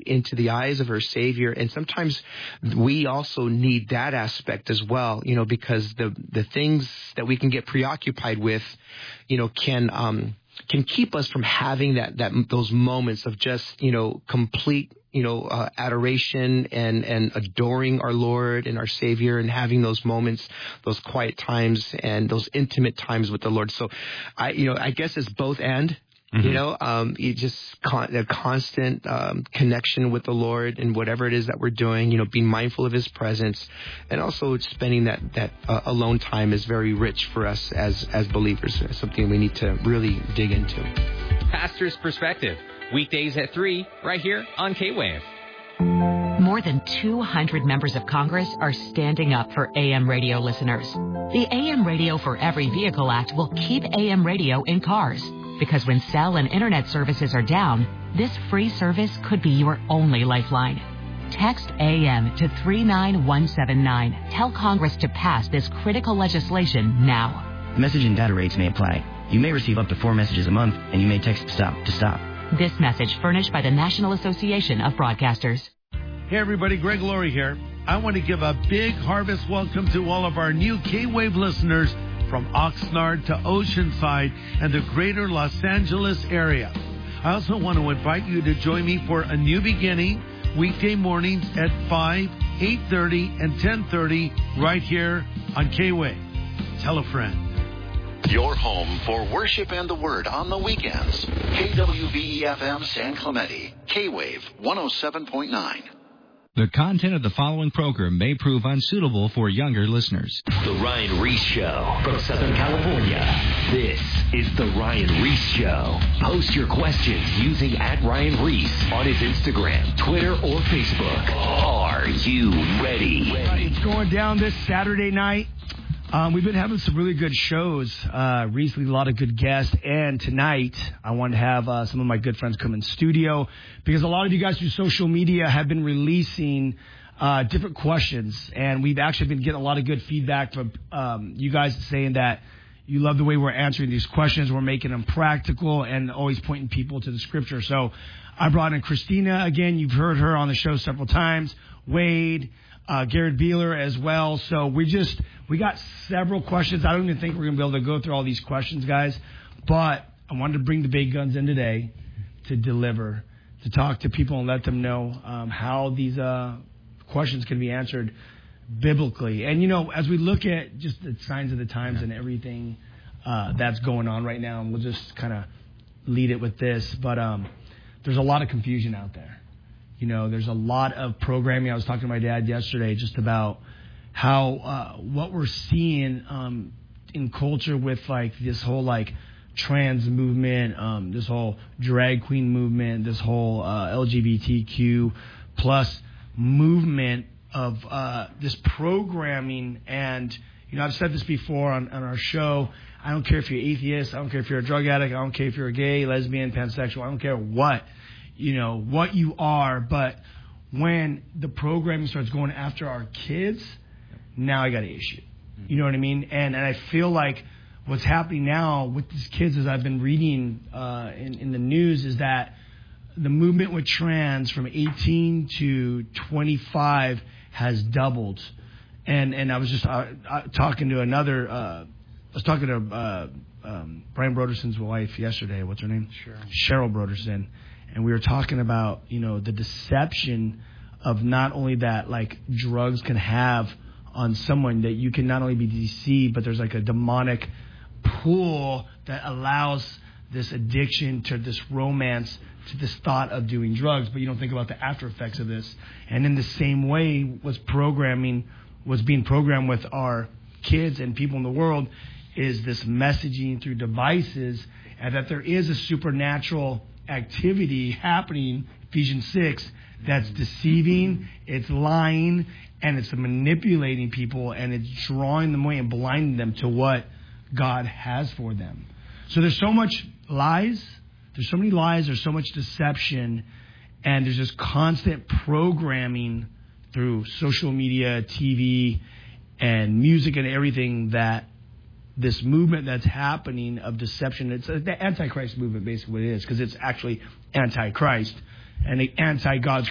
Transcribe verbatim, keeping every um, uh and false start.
into the eyes of our Savior. And sometimes we also need that aspect as well, you know, because the the things that we can get preoccupied with, you know, can um, can keep us from having that that those moments of just, you know, complete, you know, uh, adoration and, and adoring our Lord and our Savior and having those moments, those quiet times and those intimate times with the Lord. So I, you know, I guess it's both and, mm-hmm. you know, um, you just con- a constant um, connection with the Lord and whatever it is that we're doing, you know, being mindful of His presence, and also spending that, that uh, alone time is very rich for us as, as believers. It's something we need to really dig into. Pastor's Perspective. Weekdays at three, right here on K-Wave. More than two hundred members of Congress are standing up for A M radio listeners. The A M Radio for Every Vehicle Act will keep A M radio in cars, because when cell and internet services are down, this free service could be your only lifeline. Text A M to three nine one seven nine. Tell Congress to pass this critical legislation now. Message and data rates may apply. You may receive up to four messages a month, and you may text STOP to stop. This message furnished by the National Association of Broadcasters. Hey everybody, Greg Laurie here. I want to give a big harvest welcome to all of our new K-Wave listeners from Oxnard to Oceanside and the greater Los Angeles area. I also want to invite you to join me for A New Beginning, weekday mornings at five, eight thirty, and ten thirty right here on K-Wave. Tell a friend. Your home for worship and the Word on the weekends. K W V E F M San Clemente. K-Wave one oh seven point nine. The content of the following program may prove unsuitable for younger listeners. The Ryan Reese Show from Southern California. This is The Ryan Reese Show. Post your questions using at Ryan Reese on his Instagram, Twitter, or Facebook. Are you ready? It's going down this Saturday night. Um, we've been having some really good shows uh, recently, a lot of good guests. And tonight, I want to have uh, some of my good friends come in studio, because a lot of you guys through social media have been releasing uh, different questions. And we've actually been getting a lot of good feedback from um, you guys saying that you love the way we're answering these questions. We're making them practical and always pointing people to the Scripture. So I brought in Christina again. You've heard her on the show several times. Wade. Uh, Garrett Beeler as well. So we just, we got several questions. I don't even think we're going to be able to go through all these questions, guys. But I wanted to bring the big guns in today to deliver, to talk to people and let them know um, how these uh, questions can be answered biblically. And, you know, as we look at just the signs of the times and everything uh, that's going on right now, and we'll just kind of lead it with this. But um, there's a lot of confusion out there. You know, there's a lot of programming. I was talking to my dad yesterday just about how uh, what we're seeing um, in culture with, like, this whole, like, trans movement, um, this whole drag queen movement, this whole uh, L G B T Q plus movement of uh, this programming. And, you know, I've said this before on, on our show. I don't care if you're atheist. I don't care if you're a drug addict. I don't care if you're a gay, lesbian, pansexual. I don't care what. You know, what you are, but when the programming starts going after our kids, now I got an issue. You know what I mean? And and I feel like what's happening now with these kids, as I've been reading uh, in, in the news, is that the movement with trans from eighteen to twenty-five has doubled. And and I was just uh, uh, talking to another, uh, I was talking to uh, um, Brian Broderson's wife yesterday. What's her name? Cheryl. Cheryl Broderson. And we were talking about, you know, the deception of not only that, like, drugs can have on someone, that you can not only be deceived, but there's like a demonic pull that allows this addiction to this romance, to this thought of doing drugs. But you don't think about the after effects of this. And in the same way, was programming, was being programmed with our kids and people in the world, is this messaging through devices, and that there is a supernatural activity happening, Ephesians six, that's deceiving, it's lying, and it's manipulating people, and it's drawing them away and blinding them to what God has for them. So there's so much lies, there's so many lies, there's so much deception, and there's this constant programming through social media, T V, and music and everything, that this movement that's happening of deception, it's the Antichrist movement, basically what it is, because it's actually anti-Christ and the anti-God's